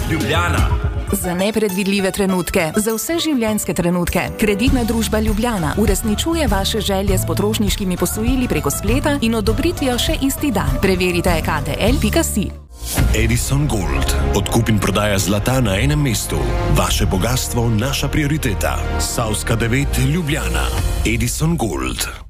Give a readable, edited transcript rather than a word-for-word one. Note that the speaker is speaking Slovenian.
Ljubljana. Za nepredvidljive trenutke, za vse življenjske trenutke. Kreditna družba Ljubljana uresničuje vaše želje s potrošniškimi posojili preko spleta in odobritvijo še isti dan. Preverite ktl.si. Edison Gold. Odkup in prodaja zlata na enem mestu. Vaše bogastvo, naša prioriteta. Savska 9, Ljubljana. Edison Gold.